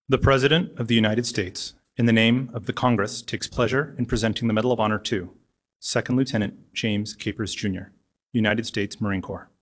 The President of the United States, in the name of the Congress, takes pleasure in presenting the Medal of Honor to Second Lieutenant James Capers, Jr., United States Marine Corps.